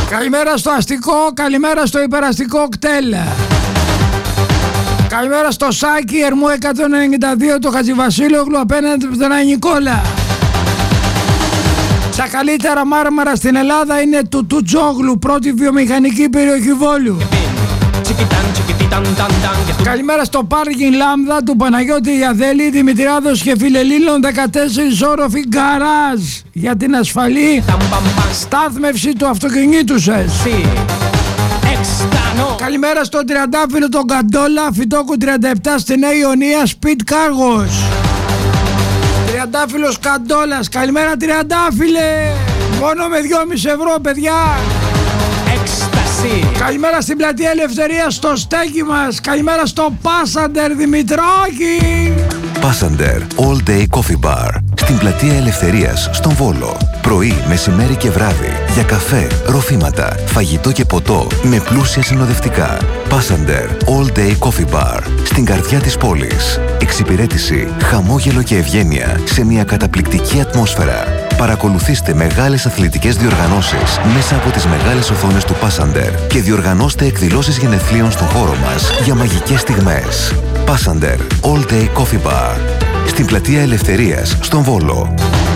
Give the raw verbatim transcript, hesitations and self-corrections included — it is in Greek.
Καλημέρα στο αστικό, καλημέρα στο υπεραστικό κτέλ. Καλημέρα στο Σάκη, Ερμού εκατόν ενενήντα δύο, το Χατζηβασίλογλου απέναντι από τον Ανικόλα. Τα καλύτερα μάρμαρα στην Ελλάδα είναι του Τουτζόγλου, πρώτη βιομηχανική περιοχή Βόλου. Καλημέρα στο πάρκινγκ Λάμδα του Παναγιώτη Ιαδέλη, Δημητριάδος και Φιλελίλων, δεκατέσσερις όροφοι γκαράζ για την ασφαλή στάθμευση του αυτοκινήτου σας. Καλημέρα στον Τριαντάφυλλο τον Καντόλα, Φυτόκου τριάντα επτά στη Νέα Ιωνία, Speed Cargos. Τριαντάφυλλος Καντόλας, καλημέρα Τριαντάφυλλε, μόνο με δυόμισι ευρώ παιδιά. Καλημέρα στην πλατεία Ελευθερίας στο στέκι μας. Καλημέρα στο Πάσαντερ Δημητράκη. Πάσαντερ All Day Coffee Bar στην πλατεία Ελευθερίας στον Βόλο. Πρωί, μεσημέρι και βράδυ για καφέ, ροφήματα, φαγητό και ποτό με πλούσια συνοδευτικά. Πάσαντερ All Day Coffee Bar στην καρδιά της πόλης. Εξυπηρέτηση, χαμόγελο και ευγένεια σε μια καταπληκτική ατμόσφαιρα. Παρακολουθήστε μεγάλες αθλητικές διοργανώσεις μέσα από τις μεγάλες οθόνες του Πάσαντερ και διοργανώστε εκδηλώσεις γενεθλίων στον χώρο μας για μαγικές στιγμές. Πάσαντερ All Day Coffee Bar στην πλατεία Ελευθερίας στον Βόλο.